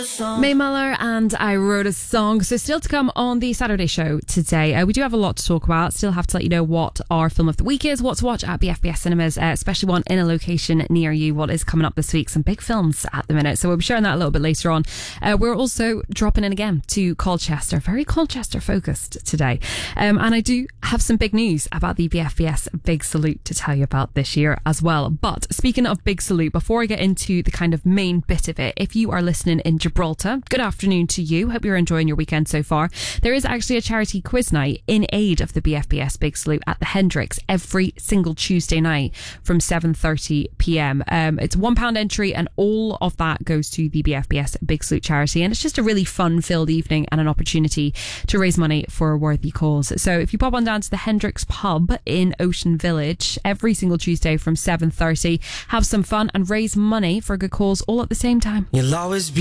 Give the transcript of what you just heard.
a song. Mae Muller and I Wrote a Song. So still to come on the Saturday show today. We do have a lot to talk about. Still have to let you know what our film of the week is, what to watch at BFBS cinemas, especially one in a location near you. What is coming up this week? Some big films at the minute. So we'll be sharing that a little bit later on. We're also dropping in again to Colchester. Very Colchester focused today. And I do have some big news about the BFBS Big Salute to tell you about this year as well. But speaking of Big Salute, before I get into the kind of main bit of it, if you are listening in Gibraltar, good afternoon to you. Hope you're enjoying your weekend so far. There is actually a charity quiz night in aid of the BFBS Big Salute at the Hendricks every single Tuesday night from 7:30pm. It's £1 entry and all of that goes to the BFBS Big Salute charity, and it's just a really fun-filled evening and an opportunity to raise money for a worthy cause. So if you pop on down to the Hendricks pub in Ocean Village every single Tuesday from 7:30, have some fun and raise money for a good cause all at the same time. You'll always be